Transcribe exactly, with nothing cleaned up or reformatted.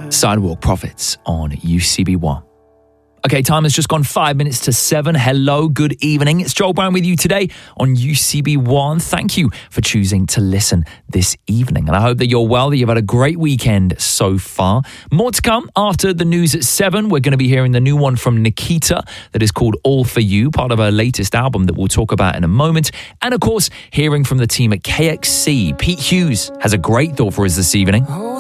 Sidewalk Prophets on U C B one. Okay, time has just gone five minutes to seven. Hello, good evening. It's Joel Brown with you today on U C B one. Thank you for choosing to listen this evening. And I hope that you're well, that you've had a great weekend so far. More to come after the news at seven. We're going to be hearing the new one from Nikita that is called All For You, part of her latest album that we'll talk about in a moment. And of course, hearing from the team at K X C. Pete Hughes has a great thought for us this evening.